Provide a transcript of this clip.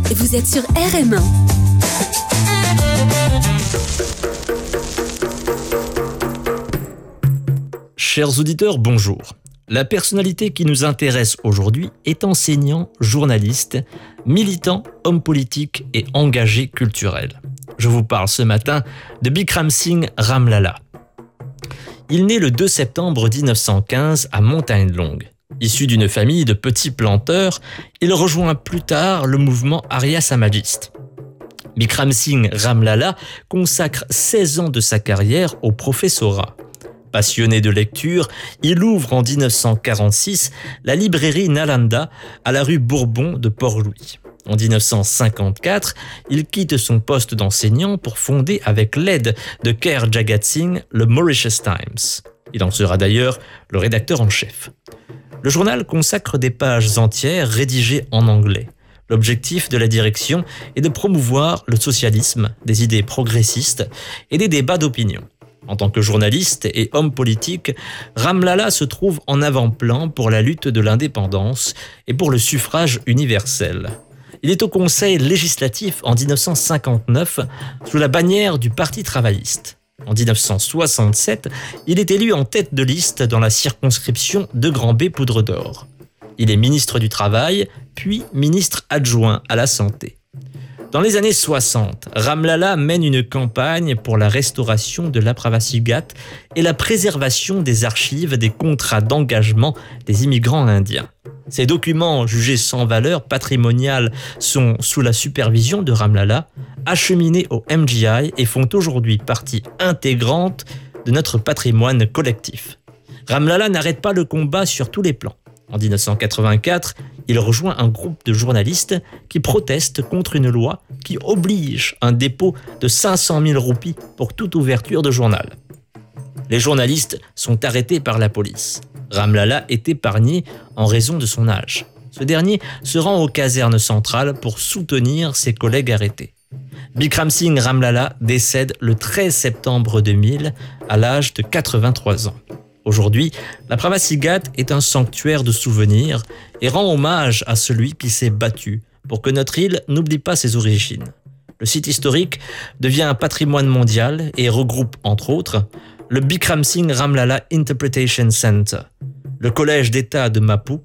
Vous êtes sur RM1. Chers auditeurs, bonjour. La personnalité qui nous intéresse aujourd'hui est enseignant, journaliste, militant, homme politique et engagé culturel. Je vous parle ce matin de Bikram Singh Ramlala. Il naît le 2 septembre 1915 à Montagne Longue. Issu d'une famille de petits planteurs, il rejoint plus tard le mouvement arya-samajiste. Bikram Singh Ramlala consacre 16 ans de sa carrière au professorat. Passionné de lecture, il ouvre en 1946 la librairie Nalanda à la rue Bourbon de Port-Louis. En 1954, il quitte son poste d'enseignant pour fonder avec l'aide de Khair Jagat Singh le Mauritius Times. Il en sera d'ailleurs le rédacteur en chef. Le journal consacre des pages entières rédigées en anglais. L'objectif de la direction est de promouvoir le socialisme, des idées progressistes et des débats d'opinion. En tant que journaliste et homme politique, Ramlala se trouve en avant-plan pour la lutte de l'indépendance et pour le suffrage universel. Il est au Conseil législatif en 1959 sous la bannière du Parti travailliste. En 1967, il est élu en tête de liste dans la circonscription de Grand B Poudre d'Or. Il est ministre du Travail, puis ministre adjoint à la Santé. Dans les années 60, Ramlala mène une campagne pour la restauration de l'Apravasi Ghat et la préservation des archives des contrats d'engagement des immigrants indiens. Ces documents, jugés sans valeur patrimoniale, sont sous la supervision de Ramlala, acheminés au MGI et font aujourd'hui partie intégrante de notre patrimoine collectif. Ramlala n'arrête pas le combat sur tous les plans. En 1984, il rejoint un groupe de journalistes qui protestent contre une loi qui oblige un dépôt de 500 000 roupies pour toute ouverture de journal. Les journalistes sont arrêtés par la police. Ramlala est épargné en raison de son âge. Ce dernier se rend aux casernes centrales pour soutenir ses collègues arrêtés. Bikram Singh Ramlala décède le 13 septembre 2000 à l'âge de 83 ans. Aujourd'hui, l'Apravasi Ghat est un sanctuaire de souvenirs et rend hommage à celui qui s'est battu pour que notre île n'oublie pas ses origines. Le site historique devient un patrimoine mondial et regroupe, entre autres, le Bikram Singh Ramlala Interpretation Center, le collège d'État de Mapu